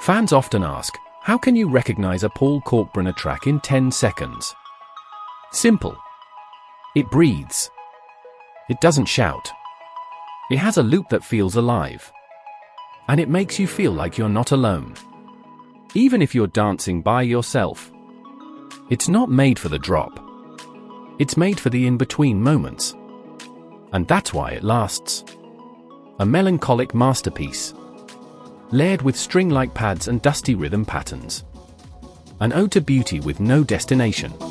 Fans often ask, how can you recognize a Paul Kalkbrenner track in 10 seconds? Simple. It breathes. It doesn't shout. It has a loop that feels alive. And it makes you feel like you're not alone. Even if you're dancing by yourself. It's not made for the drop. It's made for the in-between moments. And that's why it lasts. A melancholic masterpiece. Layered with string-like pads and dusty rhythm patterns. An ode to beauty with no destination.